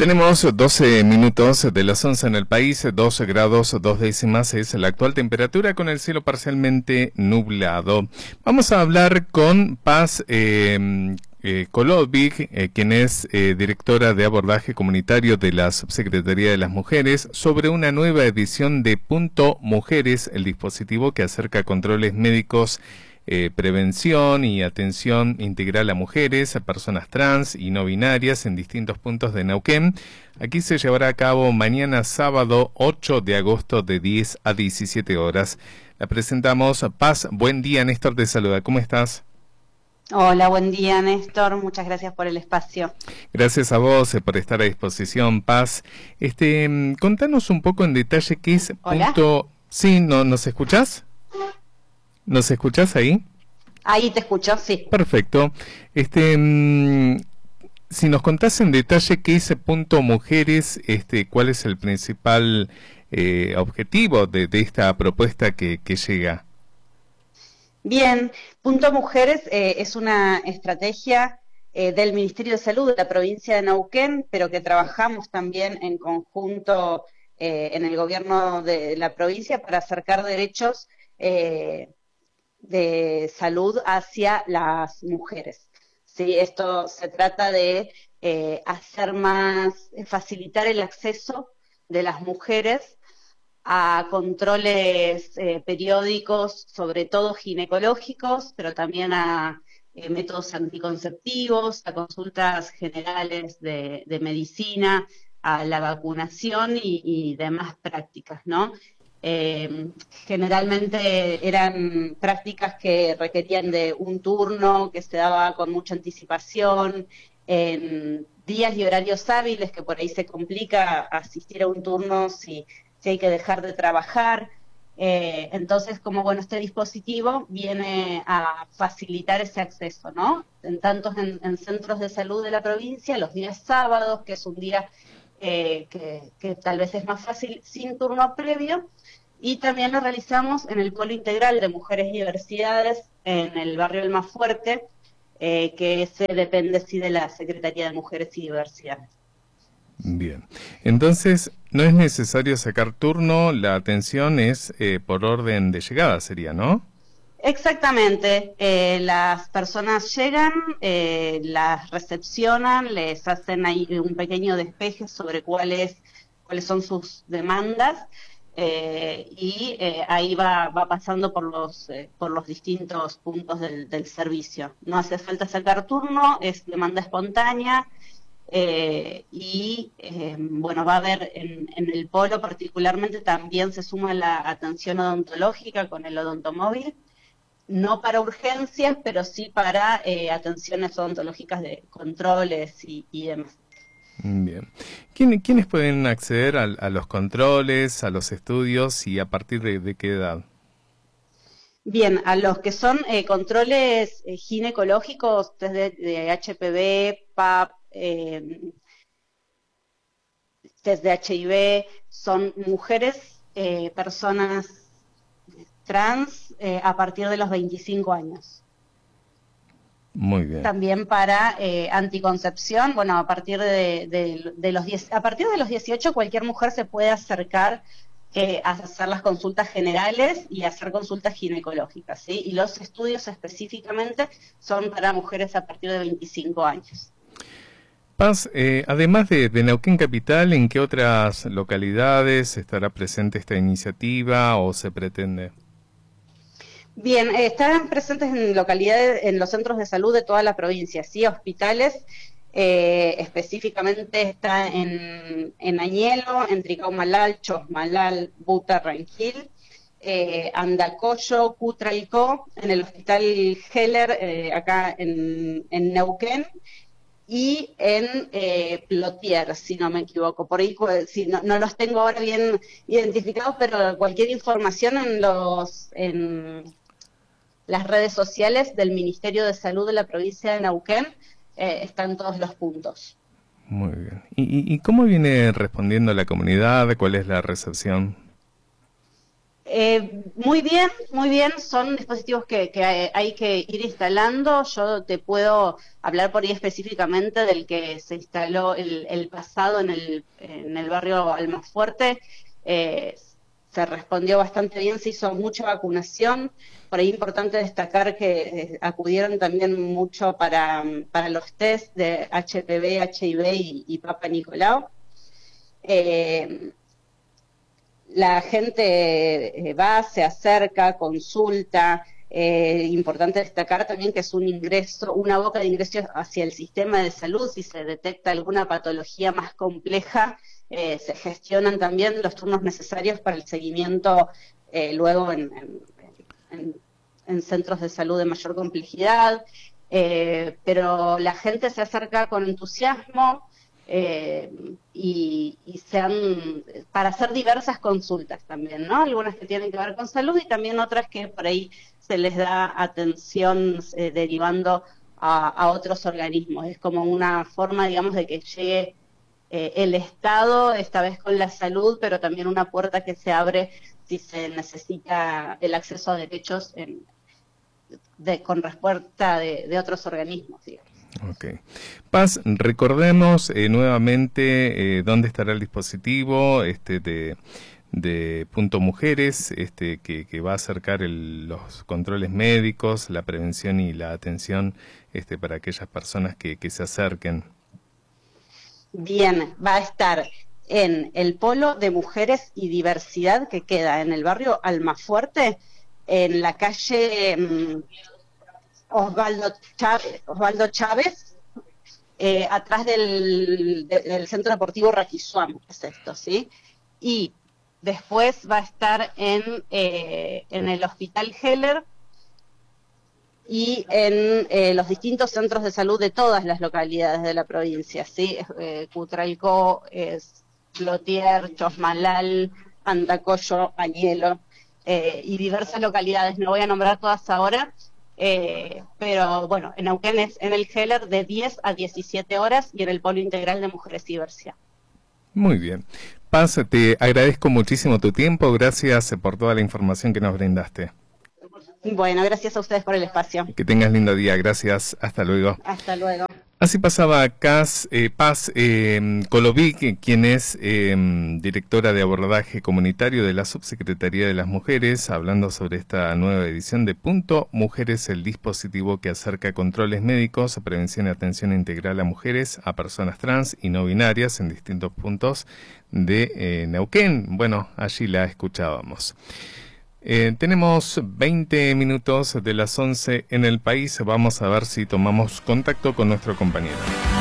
Tenemos 12 minutos de las 11 en el país, 12 grados 2 décimas es la actual temperatura con el cielo parcialmente nublado. Vamos a hablar con Paz Kolovic, quien es directora de abordaje comunitario de la Subsecretaría de las Mujeres, sobre una nueva edición de Punto Mujeres, el dispositivo que acerca controles médicos, prevención y atención integral a mujeres, a personas trans y no binarias en distintos puntos de Neuquén. Aquí se llevará a cabo mañana sábado 8 de agosto de 10 a 17 horas. La presentamos. Paz, buen día, Néstor te saluda. ¿Cómo estás? Hola, buen día, Néstor. Muchas gracias por el espacio. Gracias a vos por estar a disposición, Paz. Contanos un poco en detalle qué es Hola. punto... Sí, ¿no, ¿nos escuchás? ¿Nos escuchás ahí? Ahí te escucho, sí. Perfecto. Si nos contás en detalle qué es Punto Mujeres, cuál es el principal objetivo de esta propuesta que llega. Bien, Punto Mujeres es una estrategia del Ministerio de Salud de la provincia de Neuquén, pero que trabajamos también en conjunto en el gobierno de la provincia para acercar derechos de salud hacia las mujeres. ¿Sí? Esto se trata de facilitar el acceso de las mujeres a controles periódicos, sobre todo ginecológicos, pero también a métodos anticonceptivos, a consultas generales de medicina, a la vacunación y demás prácticas, ¿no? Generalmente eran prácticas que requerían de un turno que se daba con mucha anticipación, en días y horarios hábiles, que por ahí se complica asistir a un turno si hay que dejar de trabajar. Entonces, como bueno, este dispositivo viene a facilitar ese acceso, ¿no? En centros de salud de la provincia, los días sábados, que es un día que tal vez es más fácil sin turno previo, y también lo realizamos en el Polo Integral de Mujeres y Diversidades, en el barrio Almafuerte, que ese depende sí de la Secretaría de Mujeres y Diversidades. Bien, entonces no es necesario sacar turno, la atención es por orden de llegada sería, ¿no? Exactamente, las personas llegan, las recepcionan, les hacen ahí un pequeño despeje sobre cuáles son sus demandas, ahí va pasando por los distintos puntos del servicio. No hace falta sacar turno, es demanda espontánea. Bueno, va a haber en el polo particularmente también se suma la atención odontológica con el odontomóvil, no para urgencias, pero sí para atenciones odontológicas de controles y demás. Bien. ¿Quiénes pueden acceder a los controles, a los estudios y a partir de qué edad? Bien, a los que son controles ginecológicos, test de HPV, PAP, test de HIV, son mujeres, personas trans a partir de los 25 años. Muy bien. También para anticoncepción, bueno, a partir de los 18 cualquier mujer se puede acercar a hacer las consultas generales y hacer consultas ginecológicas, ¿sí? Y los estudios específicamente son para mujeres a partir de 25 años. Paz, además de Neuquén Capital, ¿en qué otras localidades estará presente esta iniciativa o se pretende? Bien, están presentes en localidades, en los centros de salud de toda la provincia, sí, hospitales, específicamente está en Añelo, en Tricaumalal, Chosmalal, Buta, Rangil, Andacollo, Cutralcó, en el hospital Heller, acá en Neuquén, y en Plotier, si no me equivoco. Por ahí, si no los tengo ahora bien identificados, pero cualquier información en las redes sociales del Ministerio de Salud de la provincia de Neuquén están todos los puntos. Muy bien. ¿Y cómo viene respondiendo la comunidad? ¿Cuál es la recepción? Muy bien, muy bien. Son dispositivos que hay que ir instalando. Yo te puedo hablar por ahí específicamente del que se instaló el pasado en el barrio Almafuerte. Se respondió bastante bien, se hizo mucha vacunación. Por ahí es importante destacar que acudieron también mucho para los test de HPV, HIV y Papa Nicolau. La gente va, se acerca, consulta. Importante destacar también que es un ingreso, una boca de ingreso hacia el sistema de salud. Si se detecta alguna patología más compleja, se gestionan también los turnos necesarios para el seguimiento luego en centros de salud de mayor complejidad. Pero la gente se acerca con entusiasmo. Y para hacer diversas consultas también, ¿no? Algunas que tienen que ver con salud y también otras que por ahí se les da atención derivando a otros organismos. Es como una forma, digamos, de que llegue el Estado, esta vez con la salud, pero también una puerta que se abre si se necesita el acceso a derechos con respuesta de otros organismos, digamos. Ok. Paz, recordemos nuevamente dónde estará el dispositivo de Punto Mujeres, que va a acercar los controles médicos, la prevención y la atención para aquellas personas que se acerquen. Bien, va a estar en el Polo de Mujeres y Diversidad que queda en el barrio Almafuerte, en la calle Osvaldo Chávez, atrás del Centro Deportivo Raquisuam, es esto, ¿sí? Y después va a estar en el Hospital Heller y en los distintos centros de salud de todas las localidades de la provincia, ¿sí? Cutralcó, Plotier, Chosmalal, Andacollo, Añelo, y diversas localidades. No voy a nombrar todas ahora. Pero bueno, en Neuquén es en el Heller de 10 a 17 horas y en el Polo Integral de Mujeres y Diversidad. Muy bien. Paz, te agradezco muchísimo tu tiempo, gracias por toda la información que nos brindaste. Bueno, gracias a ustedes por el espacio. Que tengas lindo día, gracias, hasta luego. Hasta luego. Así pasaba Paz Colovic, quien es directora de abordaje comunitario de la Subsecretaría de las Mujeres, hablando sobre esta nueva edición de Punto Mujeres, el dispositivo que acerca controles médicos, prevención y atención integral a mujeres, a personas trans y no binarias en distintos puntos de Neuquén. Bueno, allí la escuchábamos. Tenemos 20 minutos de las 11 en el país. Vamos a ver si tomamos contacto con nuestro compañero.